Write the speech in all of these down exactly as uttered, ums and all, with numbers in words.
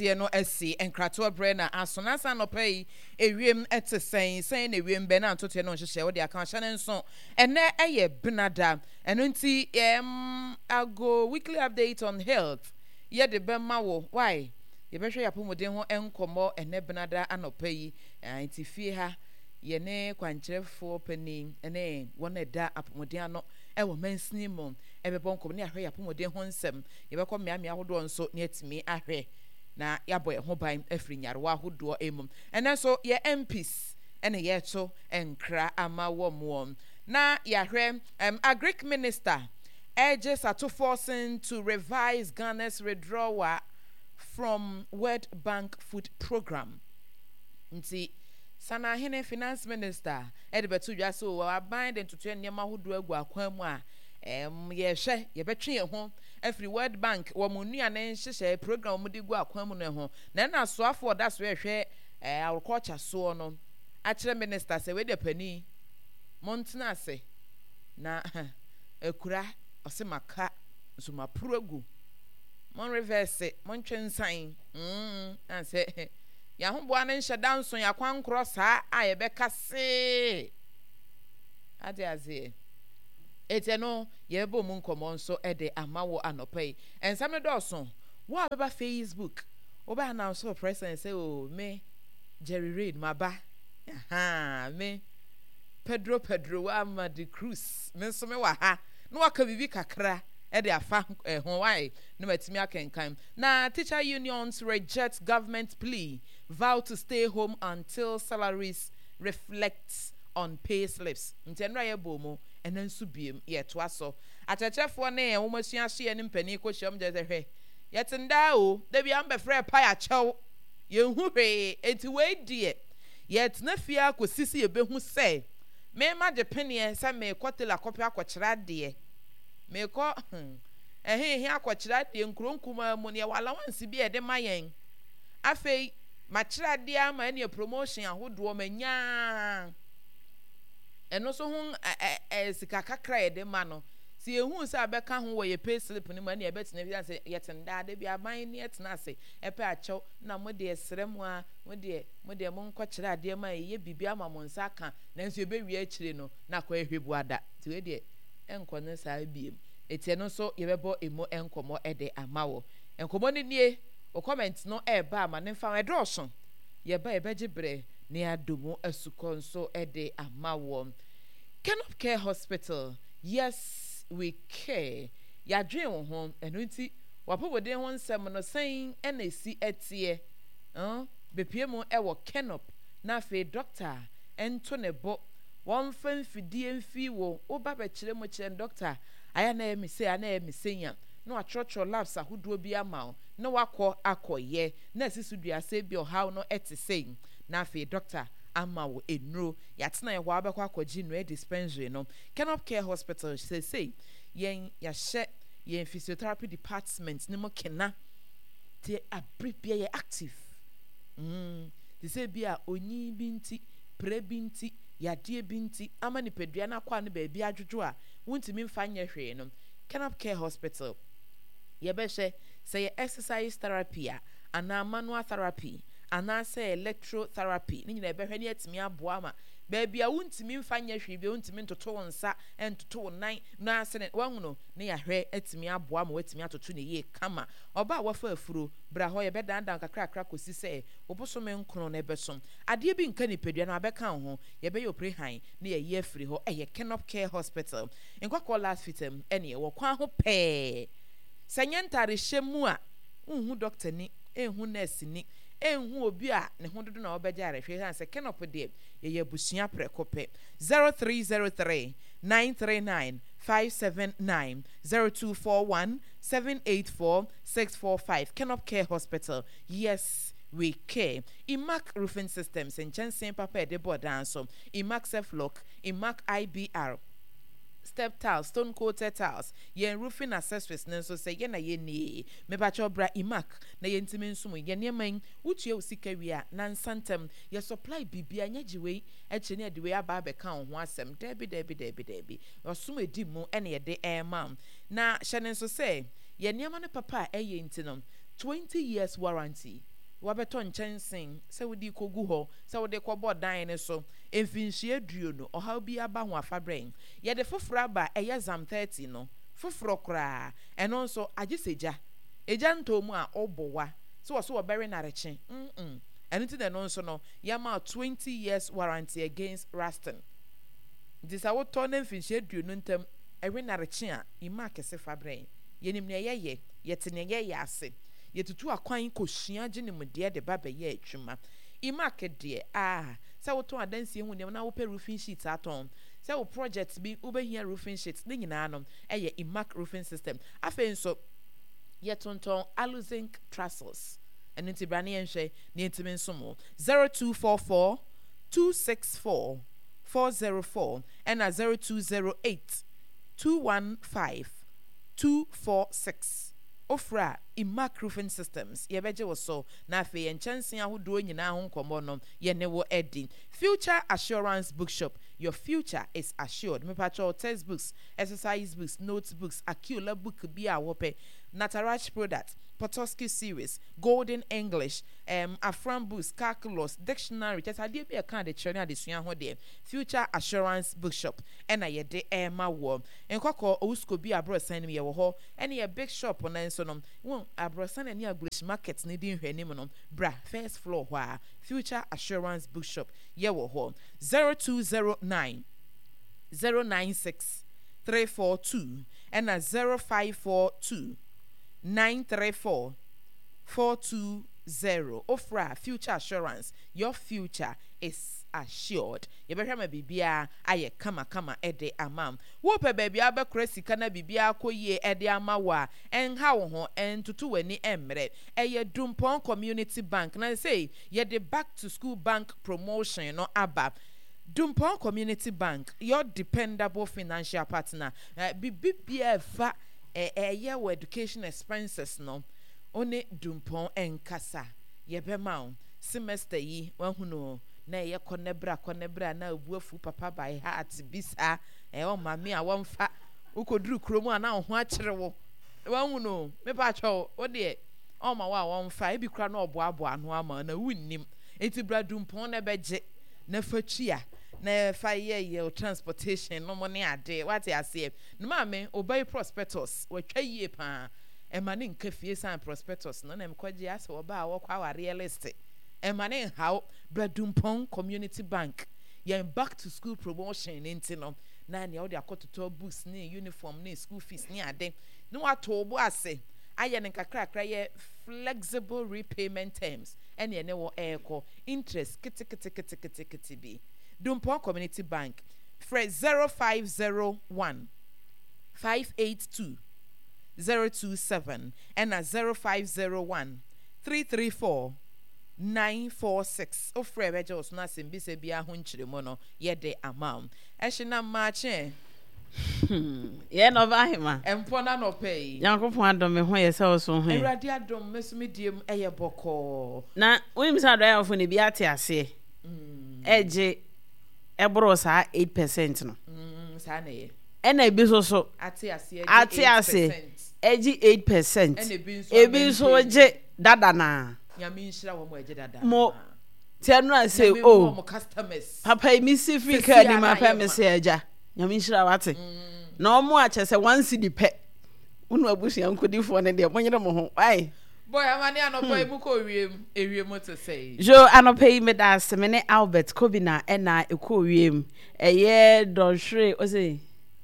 Deɛ no asi nkrato brɛ na aso na san no pay ewiem ete sɛn sɛn na ewiem bɛ na ntoto no hyehyɛ wo de aka hyɛ ne nso ɛnɛ ɛyɛ benada ɛno nti em ago weekly update on health ye de bɛma wo why ye bɛhwɛ yapomuden ho enkomo ɛnɛ benada anɔpa yi nti fie ha ye ne kwankyerɛfo panin ɛne wɔn ɛda apomuden ano ɛwɔ mansini mu ɛbɛbɔ nkom ne ahwɛ yapomuden ho nsɛm ye bɛkɔ mmeamea ahodoɔ nso ne atimi ahwɛ na yabɔ ho ban afiri nyarewa ahodoɔ emum ɛnɛ so ye M Ps ɛne ye to enkra ama wɔm na yahwɛ um, a Greek minister urges to forcing to revise Ghana's withdrawal from World Bank food program. Nti sana hene finance minister edebetu dwa so wa bind into twen nyama hodo agu akwan mu a em ye hwe ye betwe ye ho afri World Bank wo munua ne nhyehyɛ program mu de gu akwan mu no ho na na so afọ da so hwe eh agriculture so no a kire minister se we de pani montena ase na ekura osemaka so maprogu mon reverse mon twensan mm an se ya ho boa ne nhye danso ya kwankro saa a ye beka se ade azie ete no ye bo mu nkomo nso ede amawo anopai ensam ne doso wo abeba Facebook wo ba announce for president say oh me Jerry Reid maba aha me Pedro Pedro wa ma de Cruz me so me wa ha no waka bibi kakra e de afa eh, ho why no matimi akenkan na teacher unions reject government plea vow to stay home until salaries reflect on pay slips ntendra ye bomo enen su biem ye to aso atechefo ne wo masua hye ne mpani ko hyam je ze hwe yetenda o da bi ambe frɛ pa ya kyɛw ye hu hwe enti we die yet na fia ko sisi ye behu sɛ me ma de penie sɛ me kotela kopia akɔkyera de me ko ehe he akɔkyera de nkronkuma mu ne wala wansi bi e de mayen afei ma kyera de ama ne promotion ahodo manya eno so hu sika kakra e de ma no si ehun se abeka ho wo ye pay slip ni ma ne e betina bi say yetenda de bi aban ne yetena ase e pe akyɛw na mo de esrem a mo de mo de mo nkɔkyerɛ ade ma ye bibi ama mo nsa ka na nso ebe wi akyire no na kɔ ehwebu ada ti we de enkɔ ne saa biem etie no so ye bɛbɔ emo enkomo e de amawo enkomo ni nie o comment no e ba ama ne fa edɔso ye ba e begye bre ne adomo asukɔ nso e de amawo Kenop Care Hospital yes we care ya dwen wo ho eno nti wapobode ho nsɛm no sɛn ɛna esi etie eh bepie mu ɛwɔ Kenop na fe doctor ento ne bo wɔn fanfidie mfi wo oba bɛkyerɛ mu kyerɛ doctor aya na emi se ana emi senya na watrɔtrɔ labs ahodoɔ bi ama na wakɔ akɔyɛ na asisu dua se bi ɔhaw no ɛte sei na fe doctor ama wo enro yatena ye hɔ abɛkɔ akɔgye no dispensary no Kenop Care Hospital say say yen ya hye yen physiotherapy department ne mo kena te abribia ye active mm they say bia onyi binti pre binti yade binti ama ni pedua na kwa ne ba bia adwodwo a wontimi mfa nyɛ hwee no Kenop Care Hospital ye bɛhwɛ say exercise therapy a ana manual therapy ana say electrotherapy ni nyina behwe ne atimi aboa ma ba bia wontimi mfa nya hwe bia wontimi ntoto wonsa entoto wonan na ase wanhuno ne ya hwe atimi aboa ma watimi atoto ne ye kama oba wafa afuro bra ho ye bedandan kakra kakra kosi se oboso me nkrono na besom ade bi nka nipadua na abeka ho ye be yo pre han ne ye ye afiri ho eye Kenop Care Hospital enkwakọ last fitem ene ye wo kwa ho pe sanyentare hyemu a unhu doctor ni enhu nurse ni enhu obi a ne ho dodo na obegya arehwe han se Kenop de ye ye busua prekope zero three zero three nine three nine five seven nine zero two four one seven eight four six four five Kenop Care Hospital yes we care Imac Roofing Systems and Jensen Papa de Bodanso Imac Self-Lock Imac I B R step tiles stone coated tiles yen roofing accessories nenso say ye na ye ni me ba chobra Imac na ye ntimi nsum ye neman wutua usika wi a na nsantem ye supply bibia nyagiwe eche ne de we aba be kan ho asem debi debi debi debi osum edi mu ene ye de ema na hye nenso say ye neman ne papa eye ntinom twenty years warranty wabeto nchensin se wodi kogu ho se wodi kwobo dan ne so emfinhie duo no oha bi aba ho afabrɛn ye de foforo aba eye zam thirty no foforo kra eno nso agiseja eja ntomu a obowa so wo so wo bere nareche mm eno ti de no nso no yama twenty years warranty against rusting disa wo to na emfinhie duo no ntem ewe nareche a ima kese fabrɛn yenim ne yeye yete ne yeye ase yetutu akwan kohyia gine mu de de baba ye atwuma imake de ah se wo to adansie hu ne na wo pe roofing sheet aton se wo project bi wo be hia roofing sheet ne nyina no eye imak roofing system afen so ye tonton aluzinc trusses eno ti brane yenhwe ne ntimi nsomo zero two four four two six four four zero four and a zero two zero eight two one five two four six Ofra imak roofing systems yebeje wo so na afi ye nchanse ahodo nyina ho nkomo no ye ne wo edi Future Assurance Bookshop. Your future is assured. Me patrol textbooks, exercise books, notebooks, Acula book bi a wope Nataraj product, Potosky series, Golden English, um Afram books, calculus, dictionary. Just idea be a kind of training adesua ho de. Future Assurance Bookshop. And I de e ma wo. En kwakọ ousko bi abrosan me ye wo ho. And ye big shop on enso no. Won abrosan ani English market ni din hwanim no. Bra first floor hwa. Future Assurance Bookshop. Ye wo ho. zero two zero nine zero nine six three four two and a zero five four two nine three four four two zero. Ofra Future Assurance. Your future is assured. You better me bibia aye kama kama ede amam. Wo pe baby abe kresi kana bibia koye ede amawa en ha wo ho en tutu weni emre. Eye Dumpon Community Bank. Na say ye the back to school bank promotion no aba. Dumpon Community Bank, your dependable financial partner. Uh, bibia fa eye wo education expenses no. One Dumpon enkasa. Yebe maun semester yi wahuno na ye konebra konebra na obuafu papa by heart bisa e o mame a wonfa ukoduru kromu ana ho akere wo wahuno me pa twa wo de o ma wa wonfa e bi kra na oboabo ano ama na wunnim enti bra Dumpon na beje na fatua na fa ye ye transportation no money ade what you say no mame obey prospectus watwa yie pa emane nkafie san prospectus no na mkwaji ase wo ba wo kwa realistic emane how Dumpon Community Bank yen back to school promotion enti no na ne wo de akototo books ni uniform ni school fees ni ade no ato obo ase aye ne kakra kakra ye flexible repayment terms ene ene wo eko interest kiti kiti kiti kiti kiti bi Dumpon Community Bank fresh zero five zero one five eight two zero two seven and a zero five zero one three three four nine four six. O frebe jos na simbi se bia ho nchire mo no ye de amount e hina maache ye no ba hima empo na no pay yankopon adom me ho ye se so ho Awurade adom mesumi diem eye boko na woni misa do ya fo ne bi ate ase mm eje ebro sa eight percent no mm sa na ye ena ebi so so ate ase ate ase eji eight percent ebi so je dada na nyame nshira wo mo eje dada mo tianu ase o mo customers papa mi si fika ni ma pa me se eja nyame nshira wate na o mo a che se one cedi pe unu abusu yankodifo ne de mo nyere mo ho ai boy amani anopo mu ko wiem ewiem to say jo anopo me da se me ne Albert Kobina e na e ko wiem eye don hwe o say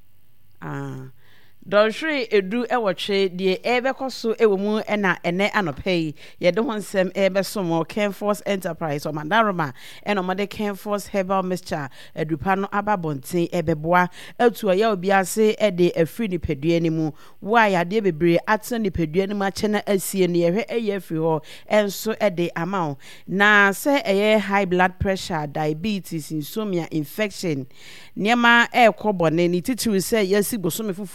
ah Donhwe edu ewotwe de ebekoso ewemu ena ene anopai ye de honsem ebesomo Kenforce Enterprise o mandaroma ena made Kenforce Herbal Mixture edupa no ababonten ebeboa atu ya obi ase e de afri ni pedua ni mu wa ya de bebre atse ni pedua ni ma chena asie ni ehwe eye afri ho enso e de amao na se eye high blood pressure, diabetes, insomnia, infection niema e kobone ni titiru se yesi bosome fufuro ma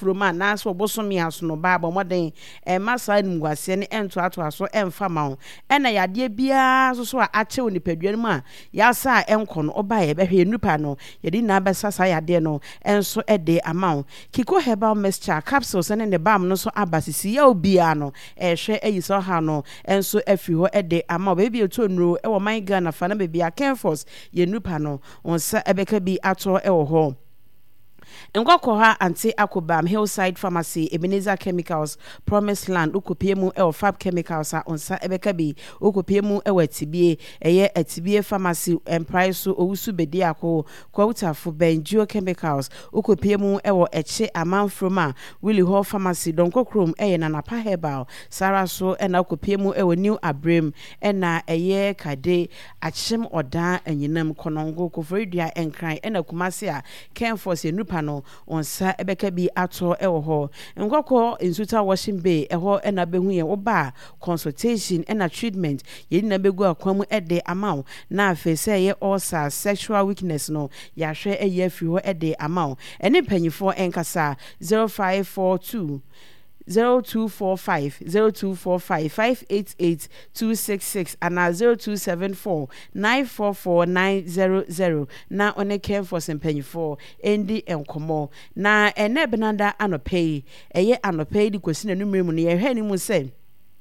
anaso bosomi aso no ba bomoden e masa nimguase ne ento ato aso emfa ma ho ena yade bia so so a ache onipadua mu a yasa enko no oba ye behwe nupa no yede na besasa yade no enso ede ama ho Kiko herbal mixture capsules ne ne bam no so abasisi ya obia no ehwe eyiso ha no enso afi ho ede ama baby eto nuro e wo man Ghana fa na baby a Kenforce ye nupa no onsa ebeka bi ato e wo ho Ngwakoha anti akobam Hillside Pharmacy Ebenezer Chemicals Promised Land ukopiemu e Fab Chemicals a onsa ebeka bi ukopiemu e watibie eye atibie pharmacy emprise so owusu bedi akọ kwawutafo Benjo Chemicals ukopiemu e wo eche amanfroma Willie Hall Pharmacy donkokrom eye nanapa herbal Sara so e na ukopiemu e New Abrem e na eye kade achem odan anyinam konongo koforidua enkran e na kumase a Kenforce enupa no onsa ebeka bi ato ewo ho ngwakọ insuta washing bay eho ena behu ye oba consultation ena treatment ye na begu akwamu ede amaw na afese ye ulcer sexual weakness no ya hwe eye afi ho ede amaw ene panyifo enkasa zero five four two zero two four five zero two four five five eight eight two six six and zero two seven four nine four four nine zero zero na one Kenforce mpanyifo endi enkomo na ene benanda anopay eye anopay di kwesina numere mu ne ye hwe ni mu se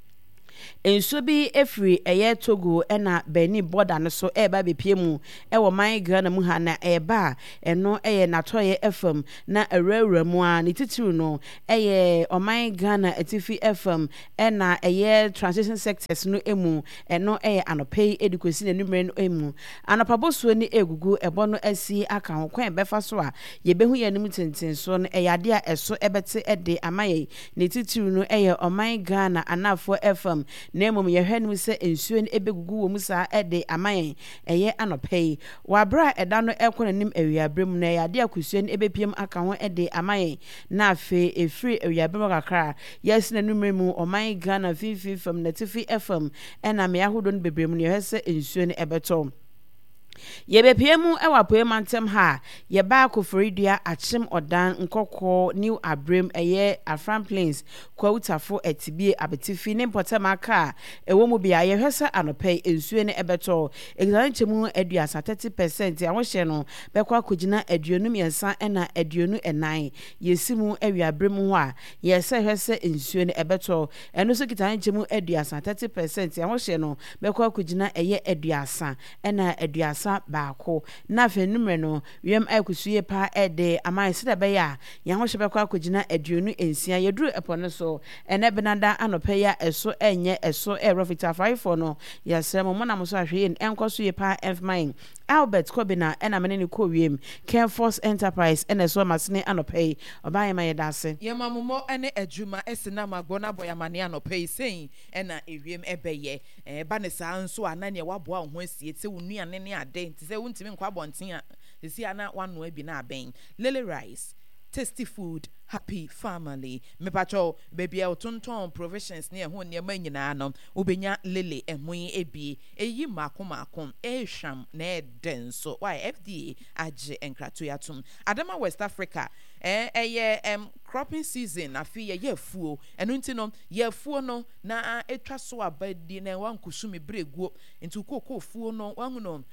enso bi efri eye Togo ena Benin border no so eba bepie mu e wo man Ghana mu ha na eba eno eye natoye F M na awrawra mu a ne titiru no eye oman Ghana atifi F M ena eye transition sectors no emu eno eye anopay edikosi na numere no emu anapaboso ni egugu ebo no asi aka ho kwan befa so a ye behu ye nim tenten so no eye ade a eso ebete ede amaye ne titiru no eye oman Ghana anafo F M Nemo ye hwenu se ensuo ne ebegugu wo musa ede amayen eye anopay wa bra eda no ekonanim awiabrem na ya de akusuo ne ebepiem aka ho ede amayen na afe efri awiabrem kakra yes na numere mu oman Ghana fifi from natifi F M ena me ahodo no bebrem ne hwese ensuo ne ebeto Yebepiemu ewa poemantem ha yeba koforidua achem odan nkokọ New Abrem eye Afran Plains kwawutafo etibie abetifi ne mpotema ka ewo mu bia ye hwese anopay ensuo ne ebeto exanchemu aduasa thirty percent awhye no bekwa kogina aduonu miensa ena aduonu enan yesimu awiabrem ho a yese hwese ensuo ne ebeto eno so kitanchemu aduasa thirty percent awhye no bekwa kogina eye aduasa ena aduasa baako na fe numere no wiem akusuye pa ede amai sida be ya ya ho hye bekwa kogina aduonu ensia yeduru epono so ene benada anopeya eso enye eso e rofita five no yasremo mo na mo so ahwe en enkoso ye pa f mine Albert Kobina ena menene ko wiem Kenforce Enterprise ena so masne anopay obaye ma yedase ye mamumo ene adwuma esina magbona boyamane anopay sein ena ewiem ebeye e ba ne sa nso anane waboa ho asie te wonuane ne ade nti se wontimi nkwa bonten a esi ana wano abi na aben Lily Rice tasty food happy family mepacho baby e otonton provisions ne ho ne manyina no obenya Lily ehun ebi eyi mako mako ehwam na edenso why F D A age enkrato yatum Adama West Africa eh eye em cropping season afi ye yefuo eno nti no yefuo no na etwa so abadi na wankusumi breguo nti kokofuo no wanhu no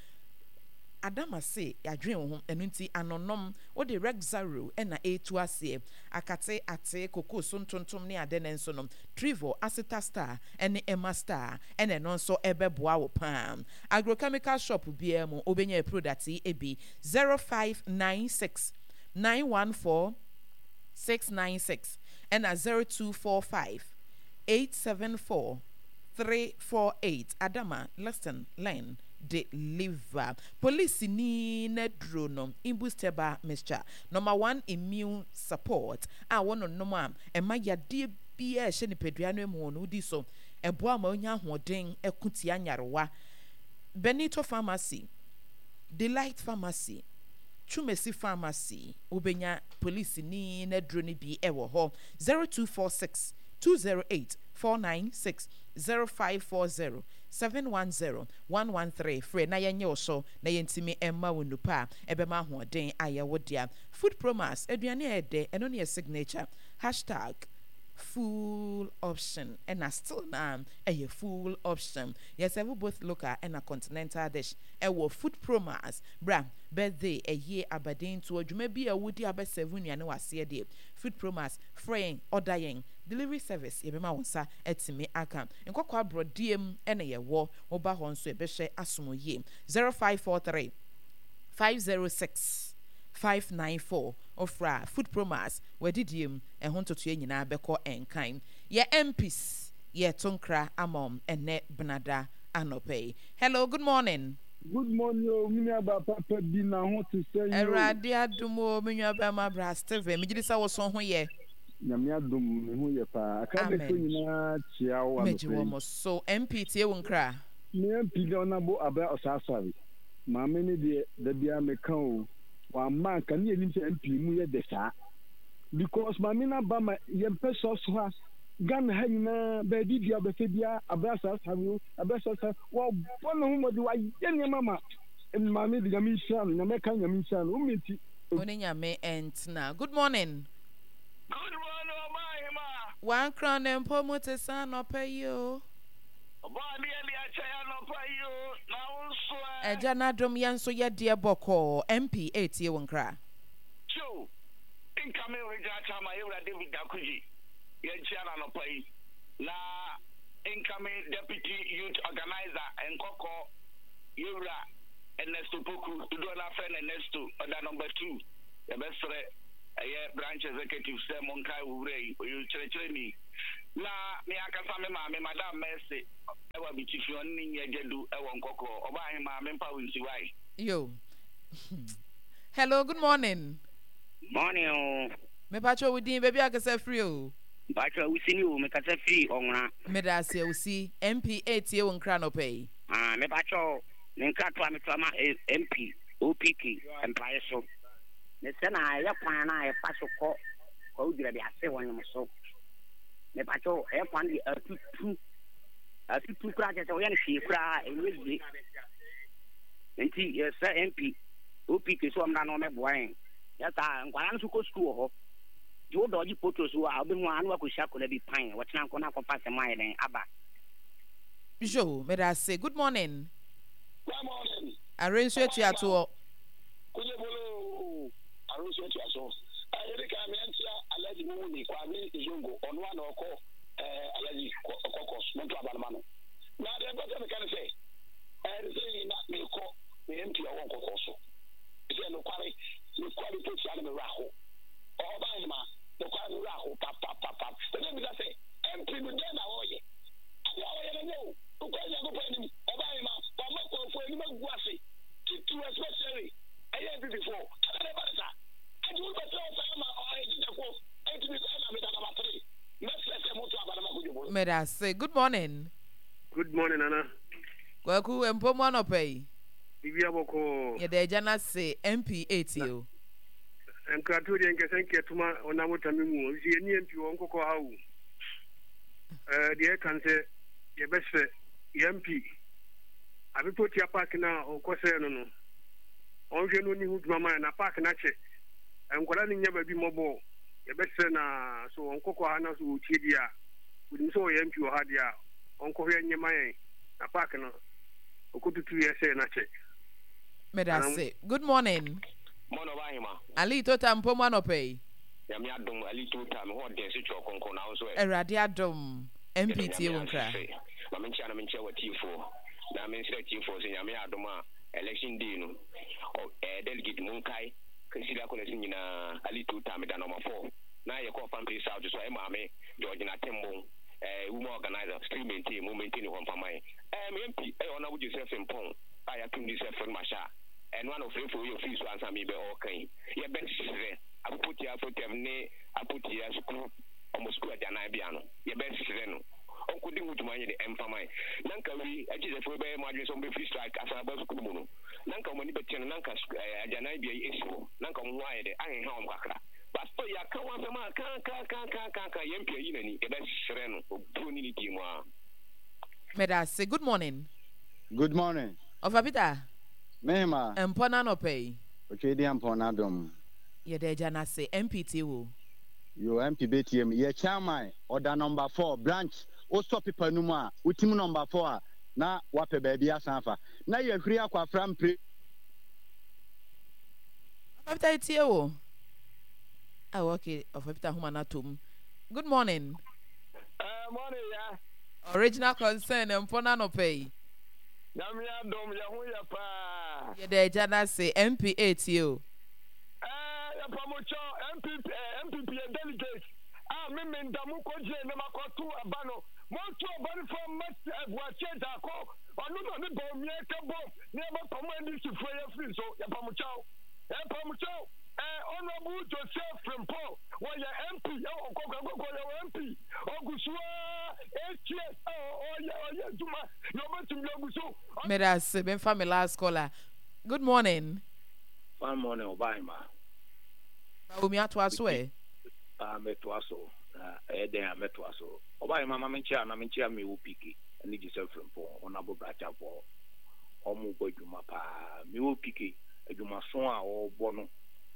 Adama se yadwen ho eno nti anonom wo de Rexaro ena etu ase akate ate koko so ntontom ne ade ne nso no Trivo Acetastar ene Emastar ene no nso ebeboa wo pam agrochemical shop bia mu obenya product ebi zero five nine six nine one four six nine six ena zero two four five eight seven four three four eight Adama listen line deliver police ni na drono imbusteba mixture number one immune support a wono no ma e ma yade bia hye ne pedua no emu no di so ebo ama onya hoden ekutia nyarewa Benito Pharmacy Delight Pharmacy Chumesi Pharmacy ubenya police ni na drone bi ewo ho zero two four six two zero eight four nine six zero five four zero seven one zero one one three free na yenye oso na yentimi emma wonupa ebema hoden ayewodia food promise aduane ede eno ne signature hashtag full option and a still now a full option. Yes, I will both local and a continental dish. A war food promas, bra, birthday a year aberdeen to a maybe a woody abe seven year no see a day. Food promas, fraying or dying. Delivery service, Yabema Wonsa, Etime Akam. And Quaqua bro D M and a war, Oba Honso, Beshe Asumo ye. zero five four three five zero six five nine four ofra food promas wedidium and honto to nyina beko enkan ye M Ps ye tonkra amom ene benada anope. Hello, good morning. Good morning, o minya ba papa bi na ho to say you. Erade adumo minya ba ma bra steve me gidi sa wo so ho ye. Nyame adum me ho ye pa. Aka be to nyina chia wo anope. Meji wo mo so M P tie wo nkra. Me M P de ona bo aba osasari. Ma me ne de da bia me kan o. Wa man kan ye nim se M P mu ye de sa. Because ma me na ba ma ye peso so ha Ghana ha nyina ba di bia ba fe bia abasa sawo abasa sa wo bono hu mo de wa ye nyama ma ma me de nyame shan na me kan nyame shan o meti oni nyame entna. Good morning. Good morning, my ma. One crown and pomo te san no pay you. Body and the chair no pay you. Now swear. Eja na dom yan so ye dear boko M P eight ye won kra. Two. Incoming with Jama Yura David Dakuji. Yenchana no pay. La incoming deputy youth organizer and Coco Yura and Nesto Puku to do an friend and Nesto other number two. The best branch executive Simon Kai Ure you church me. La me akasa me ma me madam Mercy e wa bitifi onni nyejedu e won kokko oba hin ma me mpa winsi wai Yo. Hello, good morning. Morning. Me pacho within baby akasa free o. Bacho we see you me kasa free onra. Me da se we see M P eight ye won kra no pay. Ah me bacho me nka to me to ma M P O P K empire so. Me se na ya kwan na ya paso ko ko udira bi ase won so. Me pacho e kwan di atutu atutu kra je so ya hwe kra enwe enti yes M P O P K so amna no me boan ya ta nkwana no ko school ho jo doji photos wa obi ho anu akohia ko na bi pan wo tena ko na ko pass mai den aba Jo me da say good morning. Good morning. Arrange you to ato. Kuje bolo arrange you to aso ayere ka me antia alaji mu ni kwa mi izongo onwa na oko eh alaji kokos mo to abalma no na de ba me kan say eh de say na me ko me M P o won kokoso say no kware ni kware to tia me raho o ba ma no kware raho pa pa pa pa de me say M P no de na oye ya oye no ko ko ya ko ni o ba ma ba ma ko fo ni ma guase to especially aye before ada ba sa and you better say ma o e de ko e ti me na me da na three let's let's mo to abalma ko jobo Me da say good morning. Good morning Nana. Kwaku empomo no pay. Bibi aboko. Ye de jana say M P eight yo. Enkratu de nkesen ketuma ona motami mu. Si eni M P won kokko hawo. Eh de kan se ye bese M P. Abi poti park na okose no no. Onhwe no ni huduma man na park na che. Enkwala ni nya ba bi mobo. Ye bese na so won kokko ha na so otie dia. Wudi so ye M P wo ha dia. Onko hwe nya man na park no. Okututu ye se na che. Me da say good morning. Mono ba hima Ali to tampomo no pay. ya me adom ali to time ho de se chọ konkon na so e Erade adom M P tie won kra. Ma me ncha na me ncha watifo na me ncha watifo se ya me adom a election day no o eh delegate mun kai kansila ko na nyina ali to time da number four na ye ko fan place out so e ma me George na tembo eh woman organizer still maintain mo maintain ho pamai eh me M P eh ona wo Joseph Mpon aya tum Joseph Masha and one of them for your fees answer me be okay ye ben sire aputi afotem ne aputi ya school almost school jana bia no ye ben sire no onko di hutuma nye de empamai nanka wi aji ze fo be ma dwe so be free strike asa ba school mu no nanka mo ni betia no nanka jana bia esiwo nanka mo aye de ahen ha om kakra pastor ya ka wa be ma ka ka ka ka ka ye mpia yi nani ye ben sire no obu ni ni di mu a Meda say good morning. Good morning. Of Abita. Mema. Empona no pay. Okay, the Empona dom. Ye de jana say M P T wo. You M P B T M. Ye chairman order number four branch. O stop people numa. Utim number four. Na wape baby asanfa. Na ye huri akwa from pre. Abita iti wo. Ah okay. Of Abita huma na tum. Good morning. Uh, morning, yeah. Original concern Empona no pay. Yamia dom yahuya pa. Ye de jana say M P eight yo. Eh, ya pamocho M P P M P P delegate. Ah, me me ndamu ko je na makotu abano. Mo tu abano from mat egwa change ako. Onu no ni bom ye ka bom. Ni ma pamo ndi si fo ya free so ya pamocho. Ya pamocho. Eh, honorable Joseph Frimpo. Wa ya M P ya okoko okoko ya M P. Ogusua H S oh ya ya Juma. Yo betum yo gusu. Meda say ben family last caller. Good morning. One morning, Obama. Umi atwaso e. Ah, metwaso. Ah, eden metwaso. Obama mama menchia na menchia me upiki. Ani Joseph Frimpo, onabo bracha bo. Omu bo djuma pa. Me upiki, djuma so a obo no.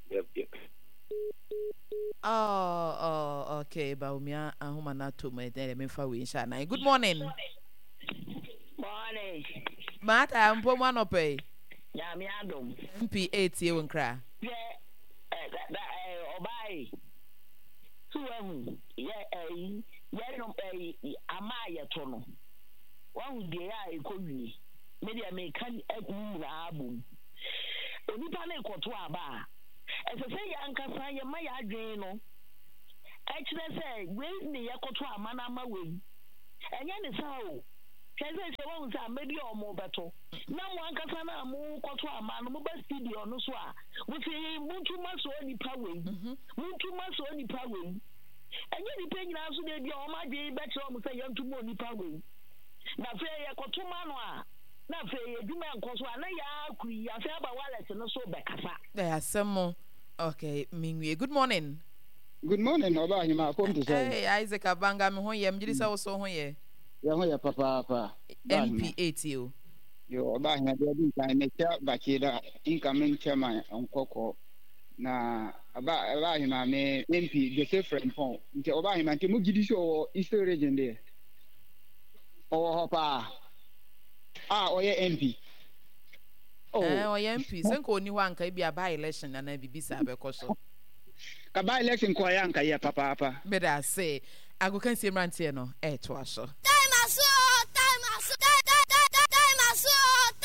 Oh, oh, okay. Baumia ahuma na to me then me fa we insha na. Good morning. Morning. Mata ampo mano pay. Ya mi adom. M P eight ye nkra. Ye eh da eh obai. Tuwe ye eh ye no eh ama ye to no. Wa hu de ya ekowini. Me de me kan egum na abum. Onipa na ekoto aba. Ese se ya nkasa ye ma ya adwen no. E kire se we ne ye koto ama na ama we. Enye ne sa o. Kese se won sa maybe omo beto. Na mo ankasa na mo koto ama no mo ba studio no so a. Wo se muntu maso onipa we. Muntu maso onipa we. Enye ni pe nyina so de bia o ma dwe be kire o mo se ye ntumo onipa we. Na fe ye koto ma no a. Na fe ye dwuma nkoso a na ya akuri ya fe aba wallet no so be kasa. Eh asemo. Okay, minwie. Good morning. Good morning, Oba Hima. Come to say. Hey, Isaac Abanga me ho ye mjiri sa wo so ho ye. Ya ho ya papa papa. M P eight yo. Yo Oba Hima de bi kan me cha bakira incoming chairman onkoko. Na aba Oba Hima me M P Joseph Frimpo. Nti Oba Hima nti mu gidi so Eastern region there. Owo hopa. Ah, oye M P. Oh, eh, oye M P. Senko oni wa nka bi aba election na na bibisa abekoso. Ka ba election ko ya nka ya papa papa. Beda say, ago kan si mrantie no, eh to aso. Time aso, time aso, time aso,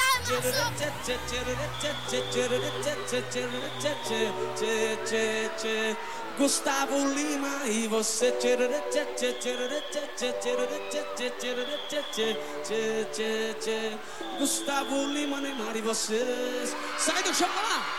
time aso. Gustavo Lima e você Gustavo Lima, Neymar e vocês. Sai do chão lá.